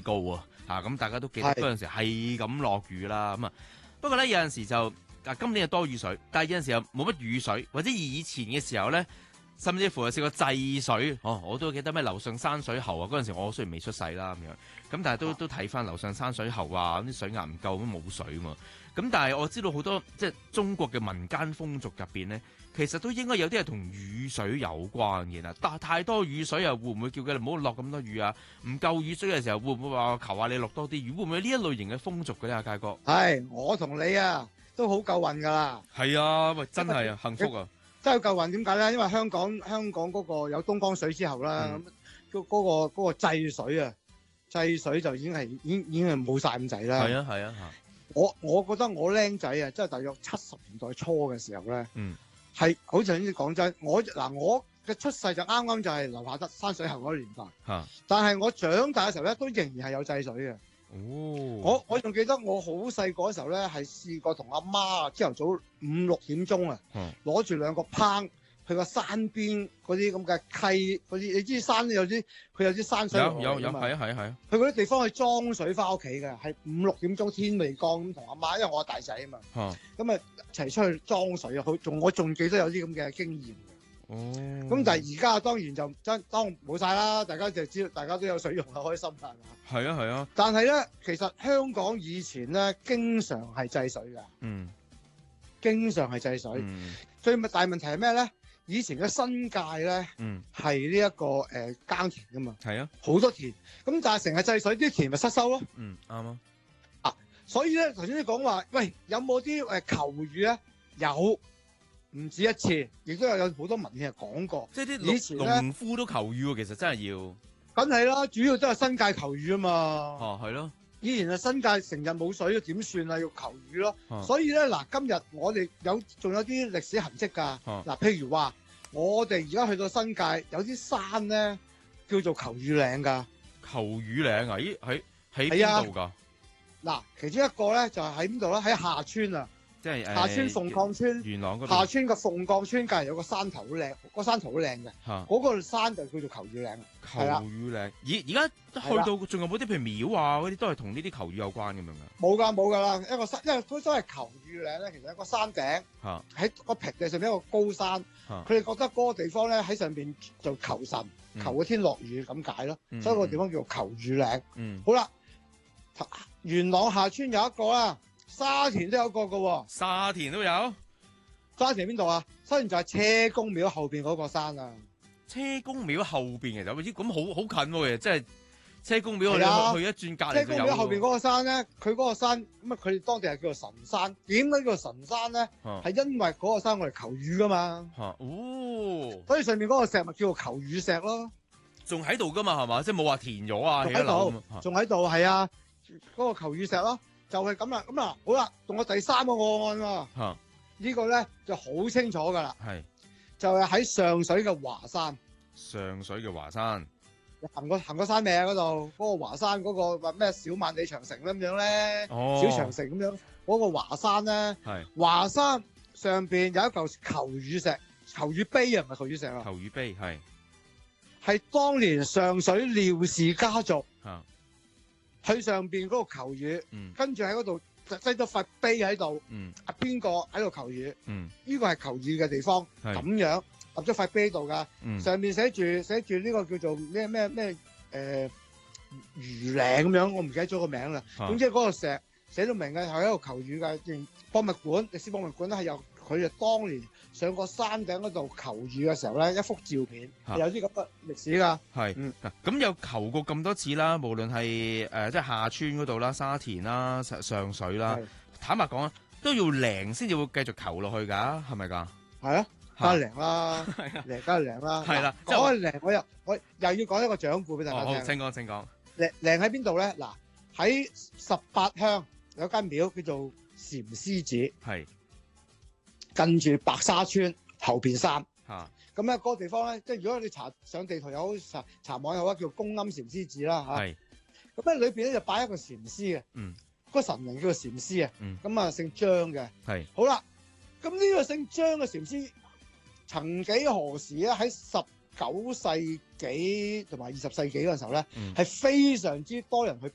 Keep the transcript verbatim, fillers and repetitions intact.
高啊，嚇咁大家都記得嗰陣時係咁落雨啦，咁啊不過咧有陣時就啊今年係多雨水，但係有陣時又冇乜雨水，或者以前嘅時候咧。甚至乎有試過制水，哦，我都記得咩樓上山水喉啊！嗰陣時我雖然未出世啦咁樣，咁但係都都睇翻樓上山水喉啊，啲水壓唔夠咁冇水嘛。咁但係我知道好多即係中國嘅民間風俗入邊咧，其實都應該有啲係同雨水有關嘅啦。但係太多雨水啊，會唔會叫佢哋唔好落咁多雨啊？唔夠雨水嘅時候，會唔會話求下你落多啲雨？會唔會呢一類型嘅風俗嘅咧？阿佳哥， 係我同你啊，都好夠運噶啦。 係啊，喂，真係啊，幸福啊！ 真係夠運，點解咧？因為香港香港嗰個有東江水之後啦，咁嗰嗰個嗰個制水啊，制水就已經係已經已經係冇晒咁滯啦。 係啊係啊嚇！ 我我覺得我僆仔啊，即係大約七十年代初嘅時候咧， 嗯， 係好似頭先講真，我嗱我嘅出世就啱啱就係樓下得山水喉嗰個年代嚇， 但係我長大嘅時候咧，都仍然係有制水嘅。 哦， 我我仲記得我好細個嘅時候咧，係試過同阿媽啊，朝頭早五六點鐘啊，攞住兩個烹去個山邊嗰啲咁嘅溪嗰啲，你知山有啲佢有啲山水有有有，係啊係啊係啊， 去嗰啲地方去裝水翻屋企嘅，係五六點鐘天未光咁同阿媽，因為我係大仔啊嘛，咁啊一齊出去裝水啊，佢仲我仲記得有啲咁嘅經驗。哦，咁但係而家當然就真當冇晒啦，大家就知道大家都有水用啊，開心啦，係嘛？ 係啊係啊。但係咧，其實香港以前咧，經常係制水㗎。嗯，經常係制水。嗯，最大問題係咩咧？以前嘅新界咧，嗯，係呢一個誒、呃、耕田㗎嘛。係啊，好多田。咁但係成日制水，啲田咪失收咯。嗯，啱啊。啊，所以咧頭先你講話，喂，有冇啲誒求雨咧？有。唔止一次，亦都有有好多文獻係講過。即係啲以前農夫都求雨喎，其實真係要。 梗係啦，主要都係新界求雨啊嘛。 哦，係咯。 以前係新界成日冇水，點算啊？要求雨咯。啊、所以咧嗱，今日我哋有仲有啲歷史痕跡㗎。嗱、啊，譬如話，我哋而家去到新界，有啲山咧叫做求雨嶺㗎。 求雨嶺啊？咦，喺喺邊度㗎？ 嗱，其中一個咧就係喺邊度咧？喺下村啊。即係下村鳳崗村，元朗嗰度下村嘅鳳崗村隔籬有個山頭好靚，個山頭好靚嘅，嗰個山就叫做求雨嶺。 求雨嶺，咦？而家去到仲有冇啲譬如廟啊嗰啲都係同呢啲求雨有關咁樣㗎？ 冇㗎，冇㗎啦，一個山，因為都都係求雨嶺咧，其實一個山頂，喺個平地上面一個高山，佢哋覺得嗰個地方咧喺上邊就求神，求個天落雨咁解咯，所以個地方叫做求雨嶺。嗯，好啦，元朗下村有一個啦。沙田都有個㗎喎， 沙田都有， 沙田邊度啊？沙田就係車公廟後邊嗰個山啊。 車公廟後邊其實，咦咁好好近喎，即係車公廟我哋去一轉隔離就有。 車公廟後邊嗰個山咧，佢嗰個山咁啊，佢哋當地係叫做神山。點解叫做神山咧？係、啊、因為嗰個山我哋求雨㗎嘛。嚇、啊、哦，所以上面嗰個石咪叫做求雨石咯。 仲喺度㗎嘛？係嘛？即係冇話填咗啊？ 仲喺度，仲喺度，係啊，嗰、嗰個求雨石咯。就係咁啦，咁啊好啦，到我第三個案喎、啊，啊這個、呢個咧就好清楚噶啦，係就係喺上水嘅華山， 上水嘅華山， 行過行過山未啊？嗰度嗰個華山嗰個話咩小萬里長城咁樣咧，哦、小長城咁樣，嗰、那個華山咧，係華山上邊有一嚿求雨石，求雨碑啊，唔係求雨石啊， 求雨碑係係當年上水廖氏家族。啊去上邊嗰個求雨，嗯、跟住喺嗰度擠咗塊碑喺度，啊邊個喺度求雨？呢、嗯、個係求雨嘅地方，咁樣立咗塊碑喺度噶，嗯、上面寫住寫住呢個叫做咩咩咩誒魚嶺咁樣，我唔記得咗個名啦。總之嗰個石寫到明嘅係喺度求雨嘅，博物館歷史博物館咧係有佢哋當年上過山頂嗰度求雨嘅時候咧，一幅照片，啊、有啲咁嘅歷史㗎。係，嗯， 咁有求過咁多次啦，無論係誒、呃、即係下村嗰度啦、沙田啦、上水啦，坦白講啊，都要靈先至會繼續求落去㗎，係咪㗎？ 係啊，梗係靈啦，靈梗係靈啦。係啦，講開靈，我又我又要講一個掌故俾大家聽。 好，請講請講。 靈靈喺邊度咧？嗱，喺十八鄉有間廟叫做禪師寺。係。近住白沙村後邊山，咁咧嗰個地方咧，即係如果你查上地圖又好，查查網又好，叫公庵禪師寺啦嚇。咁咧裏邊咧就擺一個禪師嘅，嗯，個神靈叫做禪師啊，咁啊、嗯、姓張嘅。係好啦，咁呢個姓張嘅禪師，曾幾何時咧喺十九世紀同埋二十世紀嗰陣時候咧，係、嗯、非常之多人去